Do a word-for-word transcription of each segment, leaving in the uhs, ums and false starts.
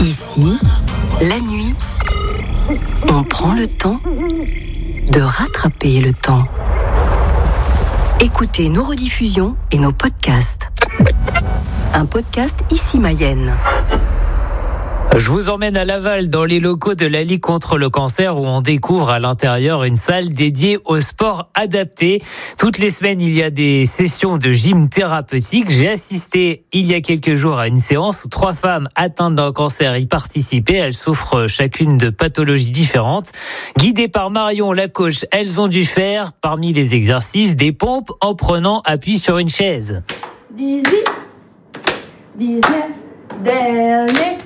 Ici, la nuit, on prend le temps de rattraper le temps. Écoutez nos rediffusions et nos podcasts. Un podcast Ici Mayenne. Je vous emmène à Laval, dans les locaux de la Ligue contre le cancer, où on découvre à l'intérieur une salle dédiée au sport adapté. Toutes les semaines, il y a des sessions de gym thérapeutique. J'ai assisté il y a quelques jours à une séance où trois femmes atteintes d'un cancer y participaient. Elles souffrent chacune de pathologies différentes. Guidées par Marion, la coach, elles ont dû faire, parmi les exercices, des pompes en prenant appui sur une chaise. dix-huit, dix-neuf, dernier.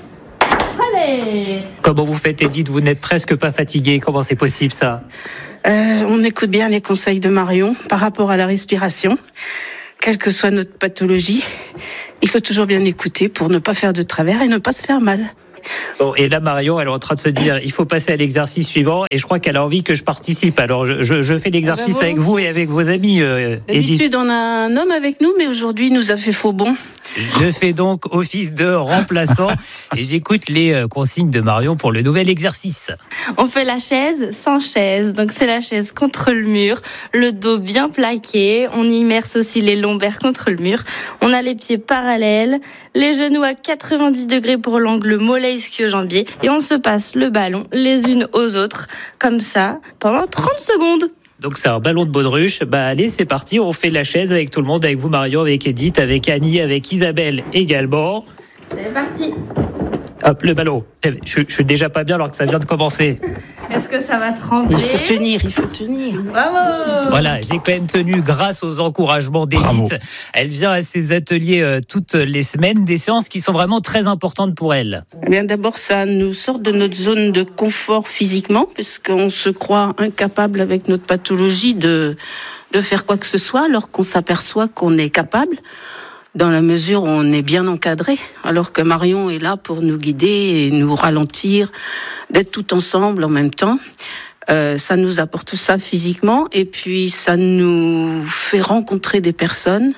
Allez. Comment vous faites, Edith? Vous n'êtes presque pas fatiguée. Comment c'est possible, ça? euh, On écoute bien les conseils de Marion par rapport à la respiration. Quelle que soit notre pathologie, il faut toujours bien écouter pour ne pas faire de travers et ne pas se faire mal. Bon, et là, Marion, elle est en train de se dire, il faut passer à l'exercice suivant, et je crois qu'elle a envie que je participe. Alors, je, je, je fais l'exercice ah ben avec vous et avec vos amis, euh, Edith. D'habitude, on a un homme avec nous, mais aujourd'hui, il nous a fait faux bon. Je fais donc office de remplaçant et j'écoute les consignes de Marion pour le nouvel exercice. On fait la chaise sans chaise. Donc c'est la chaise contre le mur, le dos bien plaqué. On immerse aussi les lombaires contre le mur. On a les pieds parallèles, les genoux à quatre-vingt-dix degrés pour l'angle mollet ischio-jambier. Et on se passe le ballon les unes aux autres, comme ça, pendant trente secondes. Donc c'est un ballon de baudruche. Bah allez, c'est parti, on fait la chaise avec tout le monde, avec vous Marion, avec Edith, avec Annie, avec Isabelle également. C'est parti. Hop, le ballon. Je, je suis déjà pas bien alors que ça vient de commencer. Est-ce que ça va trembler? Il faut tenir, il faut tenir. Bravo. Voilà, j'ai quand même tenu grâce aux encouragements d'Edith. Elle vient à ses ateliers euh, toutes les semaines, des séances qui sont vraiment très importantes pour elle. Eh bien, d'abord, ça nous sort de notre zone de confort physiquement, puisqu'on se croit incapable avec notre pathologie de, de faire quoi que ce soit, alors qu'on s'aperçoit qu'on est capable, dans la mesure où on est bien encadré, alors que Marion est là pour nous guider et nous ralentir, d'être tout ensemble en même temps. Euh, ça nous apporte ça physiquement, et puis ça nous fait rencontrer des personnes.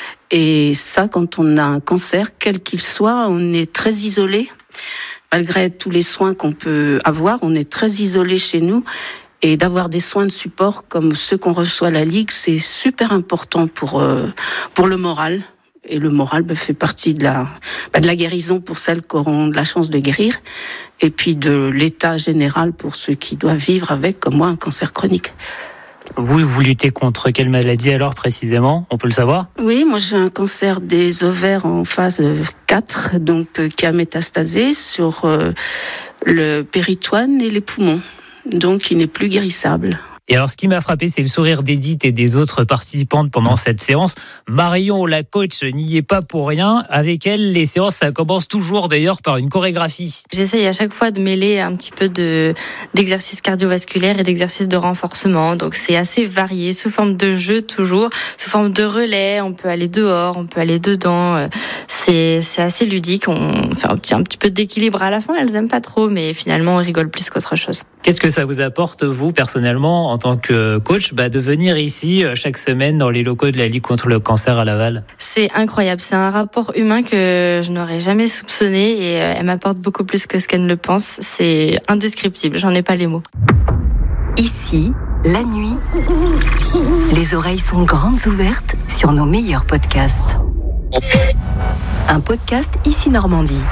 Et ça, quand on a un cancer, quel qu'il soit, on est très isolé. Malgré tous les soins qu'on peut avoir, on est très isolé chez nous. Et d'avoir des soins de support comme ceux qu'on reçoit à la Ligue, c'est super important pour, euh, pour le moral. Et le moral bah, fait partie de la, bah, de la guérison pour celles qui auront de la chance de guérir, et puis de l'état général pour ceux qui doivent vivre avec, comme moi, un cancer chronique. Vous, vous luttez contre quelle maladie alors précisément? On peut le savoir? Oui, moi j'ai un cancer des ovaires en phase quatre, donc euh, qui a métastasé sur euh, le péritoine et les poumons, donc il n'est plus guérissable. Et alors, ce qui m'a frappé, c'est le sourire d'Edith et des autres participantes pendant cette séance. Marion, la coach, n'y est pas pour rien. Avec elle, les séances, ça commence toujours d'ailleurs par une chorégraphie. J'essaye à chaque fois de mêler un petit peu de, d'exercices cardiovasculaires et d'exercices de renforcement. Donc, c'est assez varié, sous forme de jeu toujours, sous forme de relais. On peut aller dehors, on peut aller dedans. C'est, c'est assez ludique. On fait un petit, un petit peu d'équilibre à la fin. Elles aiment pas trop, mais finalement, on rigole plus qu'autre chose. Qu'est-ce que ça vous apporte, vous, personnellement, en tant que coach, bah, de venir ici chaque semaine dans les locaux de la Ligue contre le cancer à Laval? C'est incroyable. C'est un rapport humain que je n'aurais jamais soupçonné, et elle m'apporte beaucoup plus que ce qu'elle ne le pense. C'est indescriptible. J'en ai pas les mots. Ici, la nuit, les oreilles sont grandes ouvertes sur nos meilleurs podcasts. Un podcast Ici Normandie.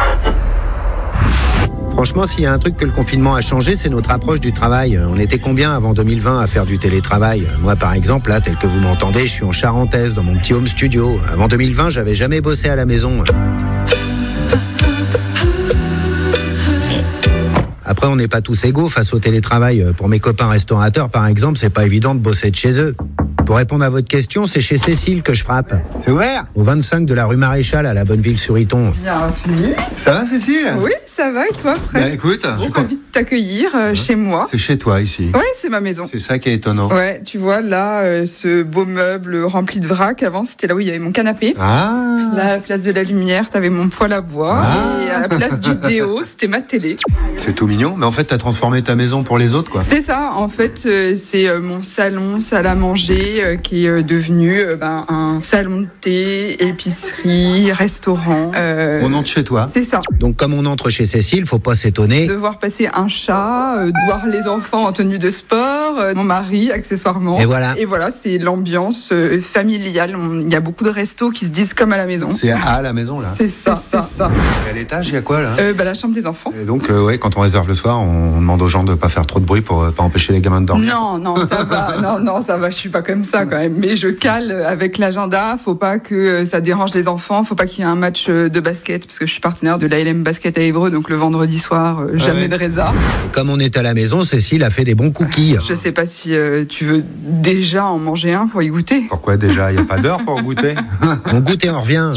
Franchement, s'il y a un truc que le confinement a changé, c'est notre approche du travail. On était combien avant deux mille vingt à faire du télétravail? Moi, par exemple, là, tel que vous m'entendez, je suis en Charentaise, dans mon petit home studio. Avant deux mille vingt, j'avais jamais bossé à la maison. Après, on n'est pas tous égaux face au télétravail. Pour mes copains restaurateurs, par exemple, c'est pas évident de bosser de chez eux. Pour répondre à votre question, c'est chez Cécile que je frappe. C'est ouvert? Au vingt-cinq de la rue Maréchal, à la Bonneville-sur-Iton. Bienvenue. Ça va, Cécile? Oui, ça va, et toi, Fred? Bah, écoute, je suis ravie de t'accueillir euh, ouais. chez moi. C'est chez toi, ici. Ouais, c'est ma maison. C'est ça qui est étonnant. Ouais, tu vois, là, euh, ce beau meuble rempli de vrac. Avant, c'était là où il y avait mon canapé. Ah. Là, à la place de la lumière, t'avais mon poêle à bois. Ah. Et à la place du déo, c'était ma télé. C'est tout mignon, mais en fait, t'as transformé ta maison pour les autres, quoi. C'est ça, en fait, euh, c'est euh, mon salon, salle à manger, euh, qui est euh, devenu euh, ben, un salon de thé, épicerie, restaurant. Euh, On entre chez toi. C'est ça. Donc comme on entre chez Cécile, faut pas s'étonner. De voir passer un chat, euh, de voir les enfants en tenue de sport, euh, mon mari accessoirement. Et voilà. Et voilà, c'est l'ambiance euh, familiale. On- Il y a beaucoup de restos qui se disent comme à la maison. C'est à la maison, là. C'est ça, c'est ça. Et à l'étage, il y a quoi, là Euh, bah, la chambre des enfants. Et donc, euh, ouais, quand on réserve le soir, on, on demande aux gens de pas faire trop de bruit pour euh, pas empêcher les gamins de dormir. Non, non, ça va. Non, non, ça va. Je suis pas comme ça quand même. Mais je cale avec l'agenda. Faut pas que euh, ça dérange les enfants. Faut pas qu'il y ait un match euh, de basket parce que je suis partenaire de l'A L M Basket à Évreux. Donc le vendredi soir, euh, jamais ouais. de résa. Et comme on est à la maison, Cécile a fait des bons cookies. Je sais pas si euh, tu veux déjà en manger un pour y goûter. Pourquoi déjà? Il n'y a pas d'heure pour goûter? On goûte et on revient.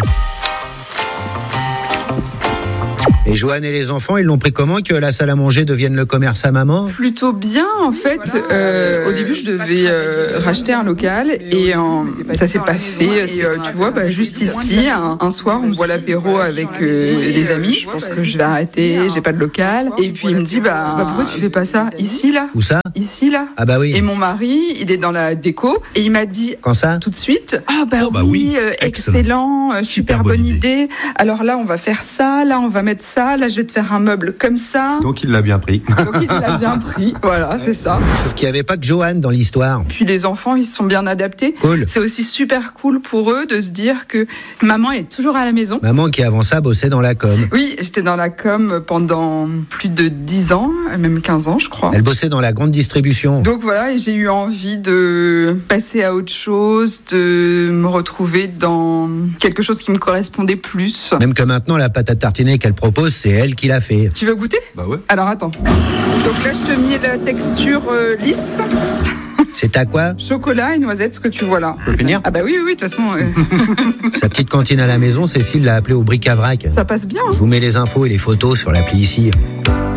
Et Joanne et les enfants, ils l'ont pris comment que la salle à manger devienne le commerce à maman? Plutôt bien en fait. Euh, au début, je devais euh, racheter un local et euh, ça s'est pas fait. Et, euh, tu vois, bah, juste ici, un, un soir, on boit l'apéro avec euh, des amis. Je pense que je vais arrêter. J'ai pas de local. Et puis il me dit, bah, bah pourquoi tu fais pas ça ici là? Où ça? Ici là. Ah bah oui. Et mon mari, il est dans la déco et il m'a dit Quand ça? tout de suite, ah bah, Oh, bah oui, oui, euh, excellent. excellent, euh, super, bonne idée. Alors là, on va faire ça, là, on va mettre ça, là, je vais te faire un meuble comme ça. Donc, il l'a bien pris. Donc il l'a bien pris, voilà, c'est ça. Sauf qu'il n'y avait pas que Joanne dans l'histoire. Puis les enfants, ils se sont bien adaptés. Cool. C'est aussi super cool pour eux de se dire que maman est toujours à la maison. Maman qui avant ça bossait dans la com. Oui, j'étais dans la com pendant plus de dix ans, même quinze ans, je crois. Elle bossait dans la grande distribution. Donc voilà, et j'ai eu envie de passer à autre chose, de me retrouver dans quelque chose qui me correspondait plus. Même que maintenant, la pâte à tartiner qu'elle propose, c'est elle qui l'a fait. Tu veux goûter? Bah ouais. Alors attends. Donc là, je te mets la texture euh, lisse, C'est à quoi? chocolat et noisette, ce que tu vois là. Je peux finir? Ah bah oui, oui, oui, de toute façon, euh, Sa petite cantine à la maison, Cécile l'a appelée au bric-à-vrac. ça passe bien. Je vous mets les infos et les photos sur l'appli ici.